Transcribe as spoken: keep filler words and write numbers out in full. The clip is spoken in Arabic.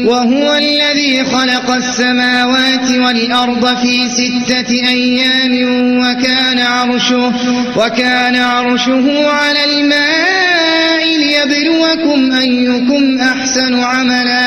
وهو الذي خلق السماوات والأرض في ستة أيام وكان عرشه, وكان عرشه على الماء ليبلوكم أيكم أحسن عملا